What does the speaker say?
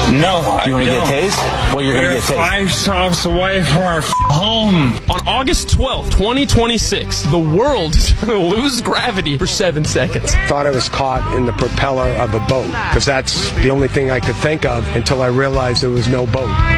No, You want to get tased? Well, you're going to We're get tased. 5 stops away from our home. On August 12th, 2026, the world is going to lose gravity for 7 seconds. Thought I was caught in the propeller of a boat, because that's the only thing I could think of until I realized there was no boat.